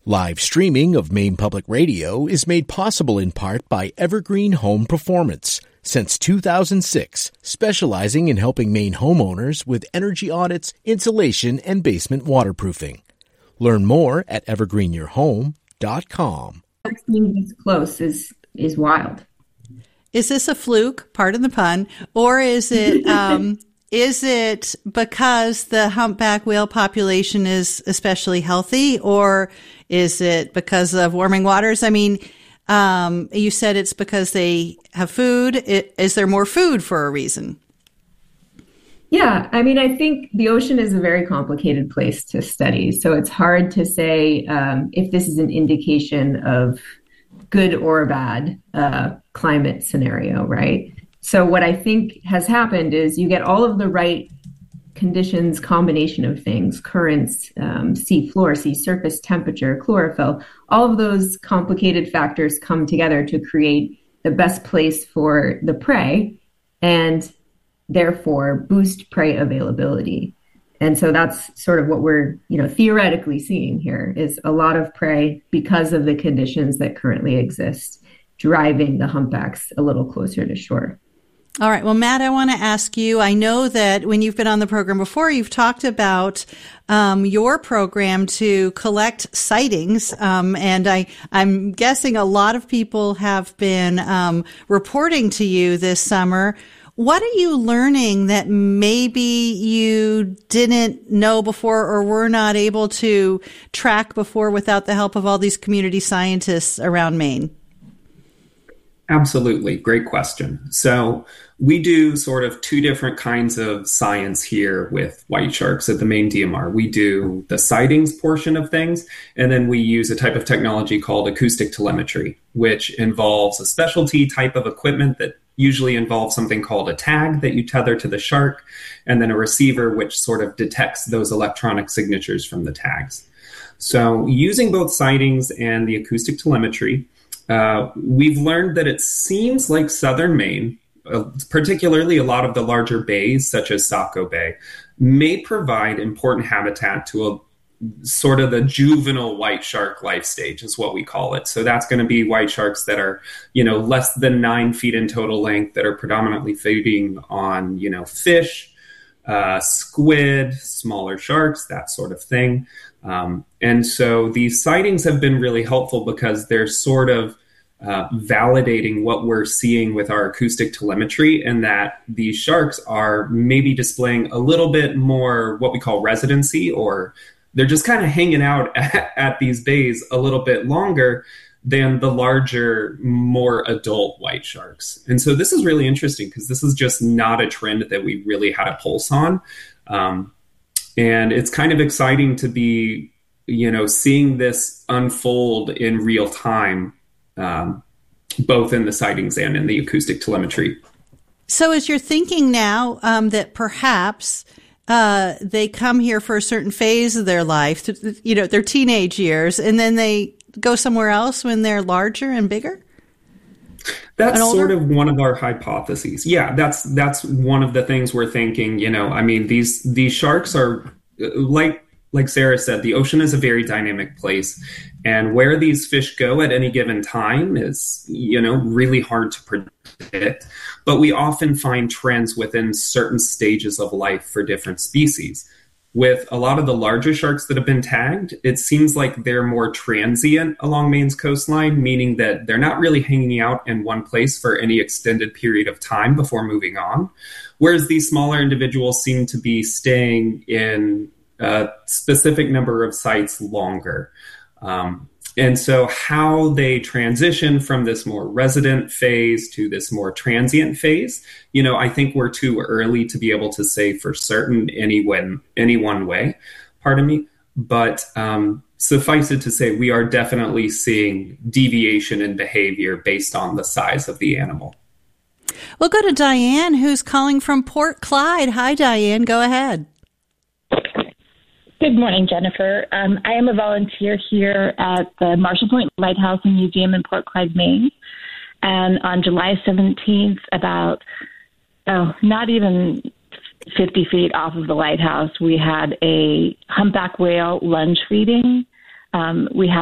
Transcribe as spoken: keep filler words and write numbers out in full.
Live streaming of Maine Public Radio is made possible in part by Evergreen Home Performance. Since two thousand six, specializing in helping Maine homeowners with energy audits, insulation, and basement waterproofing. Learn more at evergreen your home dot com. Being this close is, is wild. Is this a fluke, pardon the pun, or is it... Um, Is it because the humpback whale population is especially healthy, or is it because of warming waters? I mean, um, you said it's because they have food. It, is there more food for a reason? Yeah, I mean, I think the ocean is a very complicated place to study. So it's hard to say um, if this is an indication of good or bad uh, climate scenario, right? So what I think has happened is you get all of the right conditions, combination of things, currents, um, sea floor, sea surface temperature, chlorophyll, all of those complicated factors come together to create the best place for the prey and therefore boost prey availability. And so that's sort of what we're, you know, theoretically seeing here is a lot of prey because of the conditions that currently exist, driving the humpbacks a little closer to shore. All right. Well, Matt, I want to ask you, I know that when you've been on the program before, you've talked about um, your program to collect sightings. Um, and I, I'm guessing a lot of people have been um, reporting to you this summer. What are you learning that maybe you didn't know before or were not able to track before without the help of all these community scientists around Maine? Absolutely. Great question. So we do sort of two different kinds of science here with white sharks at the Maine D M R. We do the sightings portion of things, and then we use a type of technology called acoustic telemetry, which involves a specialty type of equipment that usually involves something called a tag that you tether to the shark, and then a receiver which sort of detects those electronic signatures from the tags. So using both sightings and the acoustic telemetry, Uh, we've learned that it seems like southern Maine, uh, particularly a lot of the larger bays, such as Saco Bay, may provide important habitat to a sort of the juvenile white shark life stage is what we call it. So that's going to be white sharks that are, you know, less than nine feet in total length that are predominantly feeding on, you know, fish, uh, squid, smaller sharks, that sort of thing. Um, and so these sightings have been really helpful because they're sort of uh, validating what we're seeing with our acoustic telemetry, and that these sharks are maybe displaying a little bit more what we call residency, or they're just kind of hanging out at, at these bays a little bit longer than the larger, more adult white sharks. And so this is really interesting because this is just not a trend that we really had a pulse on. Um, And it's kind of exciting to be, you know, seeing this unfold in real time, um, both in the sightings and in the acoustic telemetry. So is your thinking now um, that perhaps uh, they come here for a certain phase of their life, you know, their teenage years, and then they go somewhere else when they're larger and bigger? That's sort of one of our hypotheses. Yeah, that's that's one of the things we're thinking. You know, I mean, these these sharks are like like Sarah said, the ocean is a very dynamic place, and where these fish go at any given time is, you know, really hard to predict. But we often find trends within certain stages of life for different species. With a lot of the larger sharks that have been tagged, it seems like they're more transient along Maine's coastline, meaning that they're not really hanging out in one place for any extended period of time before moving on. Whereas these smaller individuals seem to be staying in a specific number of sites longer. Um, and so how they transition from this more resident phase to this more transient phase, you know, I think we're too early to be able to say for certain any when, any one way, pardon me. But um, suffice it to say, we are definitely seeing deviation in behavior based on the size of the animal. We'll go to Diane, who's calling from Port Clyde. Hi, Diane. Go ahead. Good morning, Jennifer. Um, I am a volunteer here at the Marshall Point Lighthouse and Museum in Port Clyde, Maine. And on July seventeenth, about, oh, not even fifty feet off of the lighthouse, we had a humpback whale lunge feeding. Um, we have